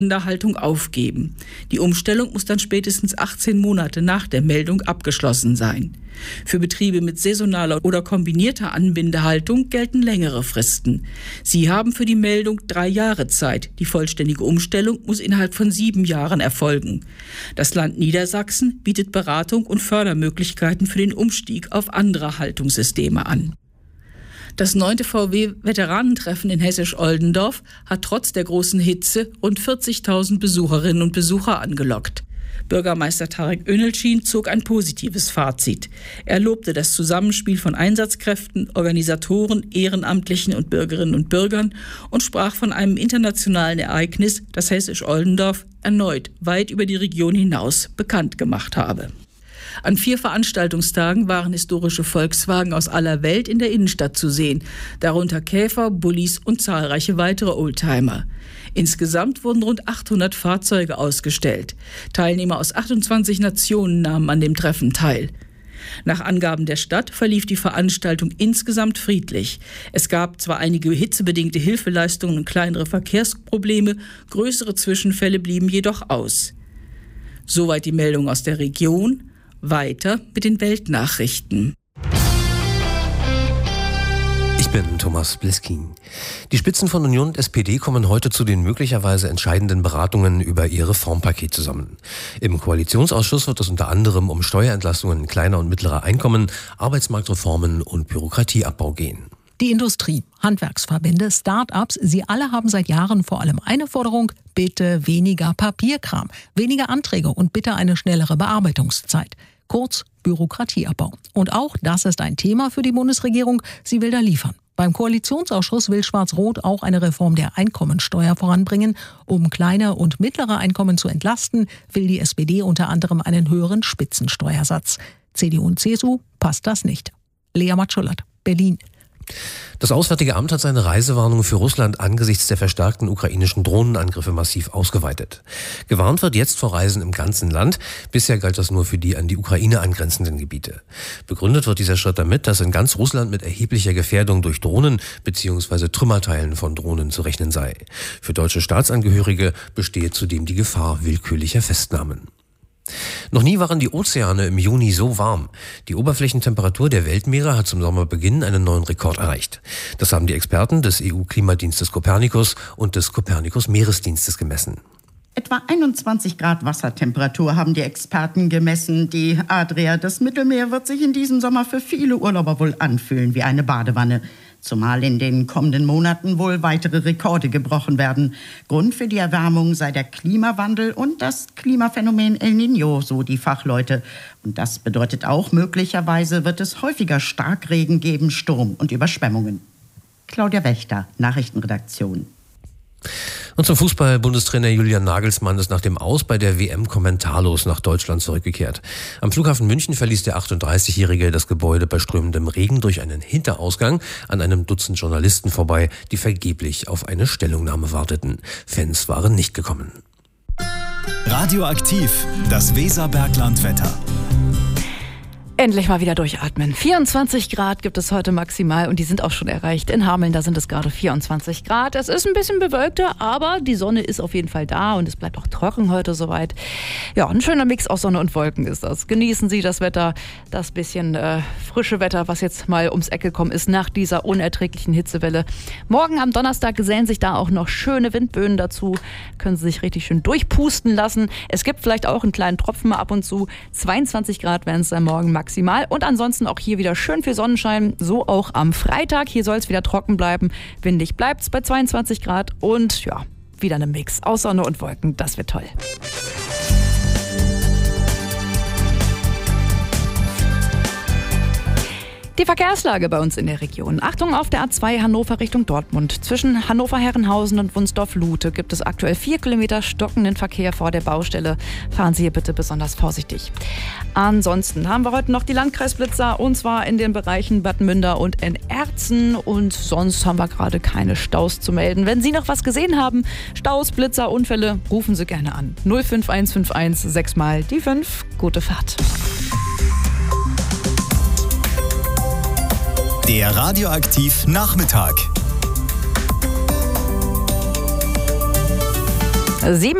Haltung aufgeben. Die Umstellung muss dann spätestens 18 Monate nach der Meldung abgeschlossen sein. Für Betriebe mit saisonaler oder kombinierter Anbindehaltung gelten längere Fristen. Sie haben für die Meldung 3 Jahre Zeit. Die vollständige Umstellung muss innerhalb von 7 Jahren erfolgen. Das Land Niedersachsen bietet Beratung und Fördermöglichkeiten für den Umstieg auf andere Haltungssysteme an. Das 9. VW-Veteranentreffen in Hessisch-Oldendorf hat trotz der großen Hitze rund 40.000 Besucherinnen und Besucher angelockt. Bürgermeister Tarek Önelçin zog ein positives Fazit. Er lobte das Zusammenspiel von Einsatzkräften, Organisatoren, Ehrenamtlichen und Bürgerinnen und Bürgern und sprach von einem internationalen Ereignis, das Hessisch-Oldendorf erneut weit über die Region hinaus bekannt gemacht habe. An 4 Veranstaltungstagen waren historische Volkswagen aus aller Welt in der Innenstadt zu sehen, darunter Käfer, Bullis und zahlreiche weitere Oldtimer. Insgesamt wurden rund 800 Fahrzeuge ausgestellt. Teilnehmer aus 28 Nationen nahmen an dem Treffen teil. Nach Angaben der Stadt verlief die Veranstaltung insgesamt friedlich. Es gab zwar einige hitzebedingte Hilfeleistungen und kleinere Verkehrsprobleme, größere Zwischenfälle blieben jedoch aus. Soweit die Meldung aus der Region. Weiter mit den Weltnachrichten. Ich bin Thomas Bliskin. Die Spitzen von Union und SPD kommen heute zu den möglicherweise entscheidenden Beratungen über ihr Reformpaket zusammen. Im Koalitionsausschuss wird es unter anderem um Steuerentlastungen kleiner und mittlerer Einkommen, Arbeitsmarktreformen und Bürokratieabbau gehen. Die Industrie, Handwerksverbände, Start-ups, sie alle haben seit Jahren vor allem eine Forderung: bitte weniger Papierkram, weniger Anträge und bitte eine schnellere Bearbeitungszeit. Kurz Bürokratieabbau. Und auch das ist ein Thema für die Bundesregierung. Sie will da liefern. Beim Koalitionsausschuss will Schwarz-Rot auch eine Reform der Einkommensteuer voranbringen. Um kleine und mittlere Einkommen zu entlasten, will die SPD unter anderem einen höheren Spitzensteuersatz. CDU und CSU passt das nicht. Lea Matschullert, Berlin. Das Auswärtige Amt hat seine Reisewarnung für Russland angesichts der verstärkten ukrainischen Drohnenangriffe massiv ausgeweitet. Gewarnt wird jetzt vor Reisen im ganzen Land. Bisher galt das nur für die an die Ukraine angrenzenden Gebiete. Begründet wird dieser Schritt damit, dass in ganz Russland mit erheblicher Gefährdung durch Drohnen bzw. Trümmerteilen von Drohnen zu rechnen sei. Für deutsche Staatsangehörige bestehe zudem die Gefahr willkürlicher Festnahmen. Noch nie waren die Ozeane im Juni so warm. Die Oberflächentemperatur der Weltmeere hat zum Sommerbeginn einen neuen Rekord erreicht. Das haben die Experten des EU-Klimadienstes Copernicus und des Copernicus-Meeresdienstes gemessen. Etwa 21 Grad Wassertemperatur haben die Experten gemessen. Die Adria, das Mittelmeer, wird sich in diesem Sommer für viele Urlauber wohl anfühlen wie eine Badewanne. Zumal in den kommenden Monaten wohl weitere Rekorde gebrochen werden. Grund für die Erwärmung sei der Klimawandel und das Klimaphänomen El Niño, so die Fachleute. Und das bedeutet auch, möglicherweise wird es häufiger Starkregen geben, Sturm und Überschwemmungen. Claudia Wächter, Nachrichtenredaktion. Und zum Fußball: Bundestrainer Julian Nagelsmann ist nach dem Aus bei der WM kommentarlos nach Deutschland zurückgekehrt. Am Flughafen München verließ der 38-Jährige das Gebäude bei strömendem Regen durch einen Hinterausgang an einem Dutzend Journalisten vorbei, die vergeblich auf eine Stellungnahme warteten. Fans waren nicht gekommen. Radioaktiv, das Weserberglandwetter. Endlich mal wieder durchatmen. 24 Grad gibt es heute maximal und die sind auch schon erreicht. In Hameln, da sind es gerade 24 Grad. Es ist ein bisschen bewölkter, aber die Sonne ist auf jeden Fall da und es bleibt auch trocken heute soweit. Ja, ein schöner Mix aus Sonne und Wolken ist das. Genießen Sie das Wetter, das bisschen frische Wetter, was jetzt mal ums Eck gekommen ist nach dieser unerträglichen Hitzewelle. Morgen am Donnerstag gesellen sich da auch noch schöne Windböen dazu. Können Sie sich richtig schön durchpusten lassen. Es gibt vielleicht auch einen kleinen Tropfen mal ab und zu. 22 Grad werden es dann morgen maximal. Und ansonsten auch hier wieder schön viel Sonnenschein, so auch am Freitag. Hier soll es wieder trocken bleiben. Windig bleibt es bei 22 Grad und ja, wieder ein Mix aus Sonne und Wolken. Das wird toll. Die Verkehrslage bei uns in der Region. Achtung auf der A2 Hannover Richtung Dortmund. Zwischen Hannover-Herrenhausen und Wunsdorf-Lute gibt es aktuell 4 Kilometer stockenden Verkehr vor der Baustelle. Fahren Sie hier bitte besonders vorsichtig. Ansonsten haben wir heute noch die Landkreisblitzer und zwar in den Bereichen Bad Münder und in Erzen. Und sonst haben wir gerade keine Staus zu melden. Wenn Sie noch was gesehen haben, Staus, Blitzer, Unfälle, rufen Sie gerne an. 05151 6 mal die 5. Gute Fahrt. Der Radioaktiv Nachmittag. 7